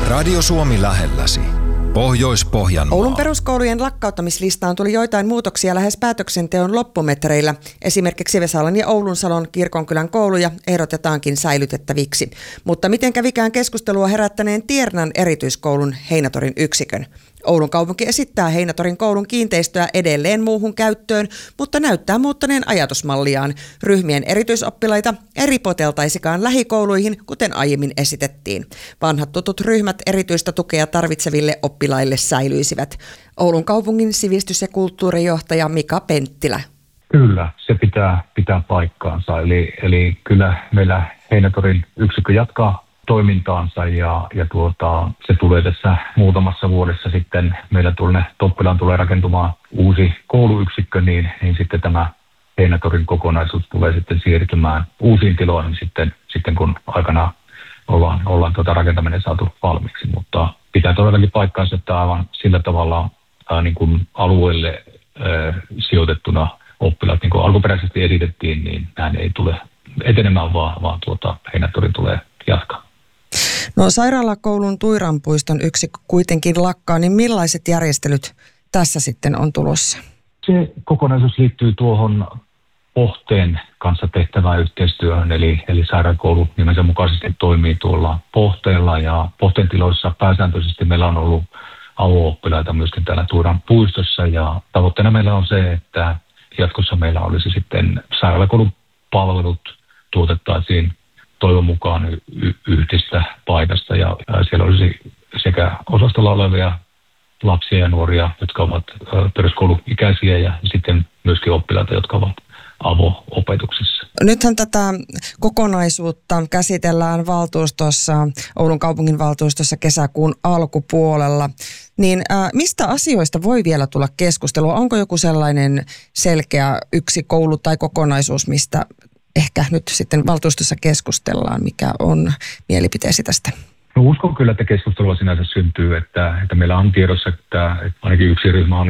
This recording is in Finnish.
Radio Suomi lähelläsi. Pohjois-Pohjanmaa. Oulun peruskoulujen lakkauttamislistaan tuli joitain muutoksia lähes päätöksenteon loppumetreillä. Esimerkiksi Vesalan ja Oulunsalon kirkonkylän kouluja ehdotetaankin säilytettäviksi. Mutta miten kävikään keskustelua herättäneen Tiernan erityiskoulun Heinätorin yksikön? Oulun kaupunki esittää Heinätorin koulun kiinteistöä edelleen muuhun käyttöön, mutta näyttää muuttaneen ajatusmalliaan. Ryhmien erityisoppilaita ei ripoteltaisikaan lähikouluihin, kuten aiemmin esitettiin. Vanhat tutut ryhmät erityistä tukea tarvitseville oppilaille säilyisivät. Oulun kaupungin sivistys- ja kulttuurijohtaja Mika Penttilä. Kyllä, se pitää paikkaansa. Eli kyllä meillä Heinätorin yksikkö jatkaa toimintaansa ja se tulee tässä muutamassa vuodessa sitten meillä Toppilaan tulee rakentumaan uusi kouluyksikkö, niin sitten tämä Heinätorin kokonaisuus tulee sitten siirtymään uusiin tiloihin sitten kun aikanaan ollaan rakentaminen saatu valmiiksi, mutta pitää todellakin paikkaansa, että aivan sillä tavalla niin kuin alueelle sijoitettuna oppilaat, niin kuin alkuperäisesti esitettiin, niin näin ei tule etenemään, vaan Heinätorin tulee jatkaa. No sairaalakoulun Tuiranpuiston yksikkö kuitenkin lakkaa, niin millaiset järjestelyt tässä sitten on tulossa? Se kokonaisuus liittyy tuohon Pohteen kanssa tehtävään yhteistyöhön, eli sairaalakoulu nimensä mukaisesti toimii tuolla Pohteella ja Pohteen tiloissa pääsääntöisesti meillä on ollut avo-oppilaita myöskin täällä Tuiranpuistossa ja tavoitteena meillä on se, että jatkossa meillä olisi sitten sairaalakoulun palvelut tuotettaisiin toivon mukaan yhdistä paikasta ja siellä olisi sekä osastolla olevia lapsia ja nuoria, jotka ovat peruskouluikäisiä ja sitten myöskin oppilaita, jotka ovat avo-opetuksessa. Nythän tätä kokonaisuutta käsitellään valtuustossa, Oulun kaupungin valtuustossa kesäkuun alkupuolella. Niin mistä asioista voi vielä tulla keskustelua? Onko joku sellainen selkeä yksi koulu tai kokonaisuus, mistä ehkä nyt sitten valtuustossa keskustellaan, mikä on mielipiteesi tästä? No uskon kyllä, että keskustelua sinänsä syntyy, että meillä on tiedossa, että ainakin yksi ryhmä on